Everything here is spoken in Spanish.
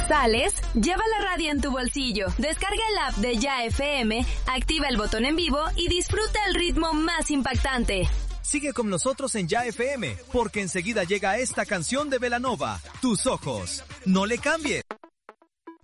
¿Sales? Lleva la radio en tu bolsillo, descarga el app de Ya FM, activa el botón en vivo y disfruta el ritmo más impactante. Sigue con nosotros en Ya FM, porque enseguida llega esta canción de Belanova, Tus Ojos. No le cambies.